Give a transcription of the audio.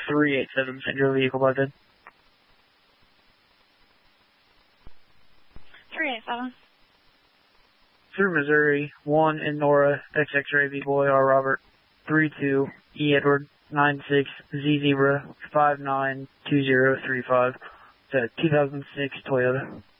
387, send your vehicle by then. 387. Through Missouri, 1 in Nora, X X-ray, B boy, R Robert, 32, E Edward, 96, Z Zebra, 592035. It's a 2006 Toyota.